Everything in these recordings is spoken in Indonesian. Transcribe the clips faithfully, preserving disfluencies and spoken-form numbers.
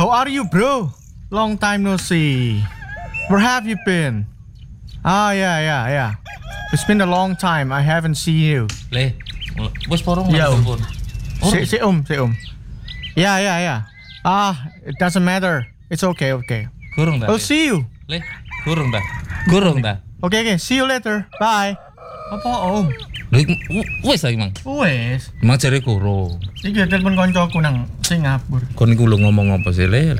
How are you, bro? Long time no see. Where have you been? Ah, yeah, yeah, yeah. It's been a long time. I haven't seen you. Le, bos porong Ya, lah Om. pun. Si, si Om, si Om. Yeah, yeah, yeah. Ah, it doesn't matter. It's okay, okay. Kurung dah. I'll see you. Le, kurung dah. Kurung dah. Okay, okay. See you later. Bye. Apa Om? Lho, wes lagi mang. Wes. Mang jare kurung. Iki telepon koncoku nang Singapura. Kon iku lho ngomong apa sih le?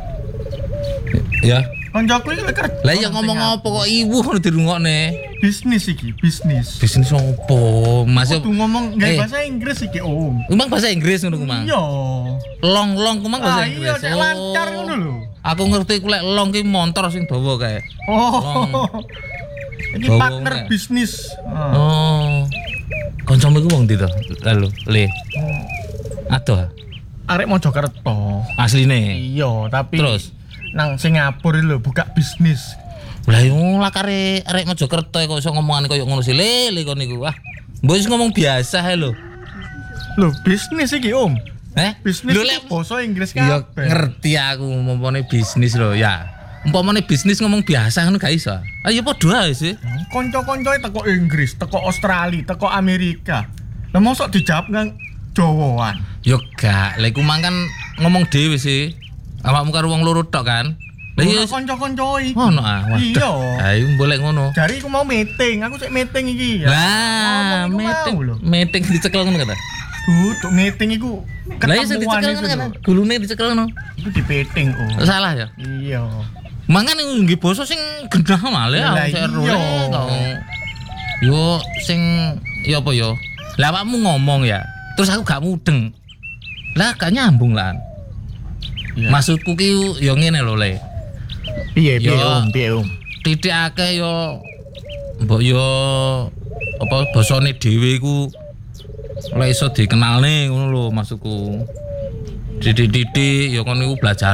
Ya. Koncoku iki kerja. Lah ya ngomong apa kok ibu ngono dirungokne? Bisnis iki, bisnis. Bisnis opo? Masih Kudu ngomong nggak Eh. bahasa Inggris iki Om. Emang bahasa Inggris ngono ku mang. Iya. Long-long ku mang Ah bahasa iya, Inggris. cek lancar ngono lho. Aku ngerti ku lek long ki motor sing dawa kae. Oh. Ini Bawa partner enggak? bisnis. bisnis. Ah. Oh. Kancamu iku wong ndi to? Lalu, Le. Adoh. Arek Mojokerto. Asline. Iya, tapi Terus? nang Singapura lho buka bisnis. Lah yo lakare arek Mojokerto kok iso ngomongane koyo ngono sih. Le, le kon niku. Ah. Mbok wis ngomong biasa ae lho. Lho, bisnis iki Om. Eh? Bisnis Lho, iki lek basa Inggris ya kabeh. ngerti aku umpamane bisnis lho ya. Umpamane bisnis ngomong biasa ngono gak iso. Ah ya padha ae sih. Kanca-kancoe teko Inggris, teko Australia, teko Amerika. Lah mosok dijawab nang Jawaan. Yo gak, lek ku mang kan ngomong dhewe sih. Awakmu karo wong loro tok kan. Lah Lah iya kanca-kancoe. ngono ah. Iya. Waduh. Ayo boleh ngono. Jari aku mau meeting, aku sik meeting iki ya. Lah, Ngomong iku meeting mau lho. meeting dicekel ngono kata. Duduk meeting iku Lah iya sing ketemuan dicekel itu ngono kan. lho. Gulune dicekel ngono. Iku dipeting Om. Salah ya. Iya. Mangan nggih basa sing genah malah Lah aku sik ero iya. to. Yo sing ya apa yo? Lah awakmu ngomong ya. Terus aku gak mudeng. Lah gak nyambung lah. Iya. Maksudku ki yo ngene lho Le. Piye piye Yo. Om, piye Om. Titik akeh yo mbok yo apa basane dhewe iku lek iso dikenalne ngono lho maksudku. Titik-titik yo kon niku belajar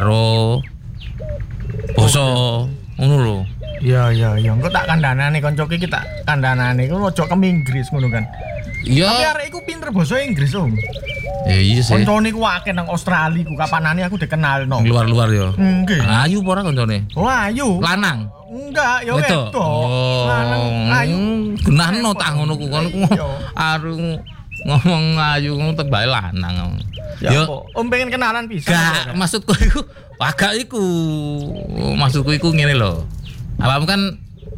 basa ngono lho. Iya iya iya, engko tak kandhanane kancaku iki tak kandhanane iku aja kem Inggris ngono kan. Yo Tapi arek iku pinter basa Inggris Om. ya iya sih. Kancane ku akeh nang Australia ku kapanane aku dikenalno. Luar-luar yo. Nggih. Ayu apa ora kancane? Oh ayu. Lanang. Enggak, ya Wedok. wedok. Lanang ayu. Genahno tak ngono ku kon ku Iya. aru ngomong ayu ngono tebae lanang. Ya kok Om pengen kenalan pisan. Gak, maksudku iku agak iku. Maksudku iku ngene lho. Awakmu kan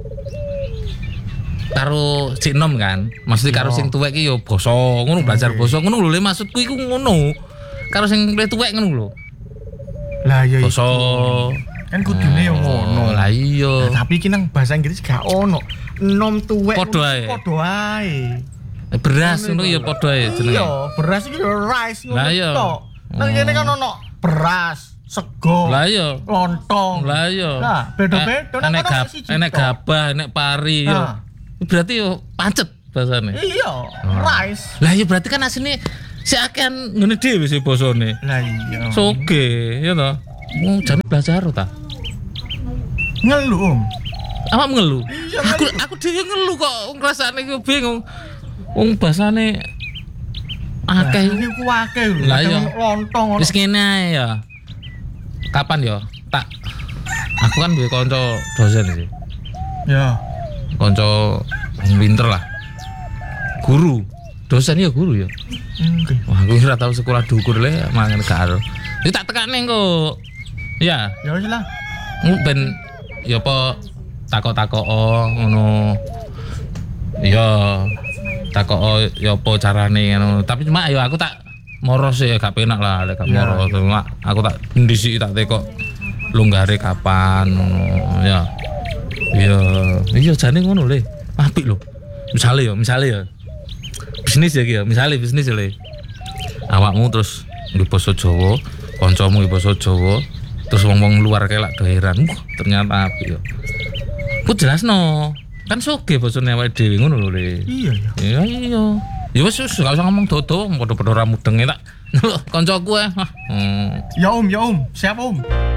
karo Cik Nom kan. Maksudnya karo sing tuwek iki yo basa, ngono belajar basa ngono lho. Le maksudku iku ngono. Karo sing luwih tuwek ngono lho. Lah ya Basa. kan kudune yo ngono. Lah iya. Nah, tapi iki nang bahasa Inggris gak ono. Nom tuwek Padha ae. Padha ae. Beras ngono ya padha ae jenenge. Iya, beras iki yo rice ngono Lah iya. tok. Nang kene kan ono beras, sego, Lah iya. lontong. Lah iya. Nah, beda-beda nang Enek kono gab, siji enek tok. gabah, enek pari yo. Nah. Berarti yo pancet bahasane. Iya, rice. Lah iya berarti kan asline si akean ngene dhewe sih basane. Lah iya. Soge, ya toh. Mau jane belajar ta. Ngelu Om. Awak ngelu. Iya, Aku aku dhewe ngelu kok ngrasane ku bingung. Wong basane akeh. Ini ku akeh lho. Lah iya. Kadang lontong ono. Wis ngene ae ya. Kapan ya? Tak aku kan duwe kanca dosen sih. Ya. Kanca wong pinter lah. Guru. Dosen ya guru ya. Nggih. Wah, aku ora tau sekolah dukur le mangan karo. Iki tak tekane engko. Ya, Ya wis lah. ben ya apa takok-takok ngono. Ya takok ya apa carane ngono. Tapi cuma ya aku tak moros ya gak penak lah lek gak Ya. moros. Cuma aku tak ndisiki tak tekok lunggare kapan ngono. Ya. Iya, iya jane ngono le. Apik lho. Misale ya, misale ya. Bisnis ya iki ya, misale bisnis ya le. Awakmu terus nggih basa Jawa, kancamu nggih basa Jawa, terus wong-wong luar kelak do heran. Wah, ternyata apik ya. Ku jelasno. Kan soge basane awake dhewe ngono lho le. Iya ya. Iya iya. Ya wis wis gak usah ngomong dodo, padha-padha ora mudeng tak. Kancaku eh. Ah. Hmm. Ya Om, ya Om. Siap Om.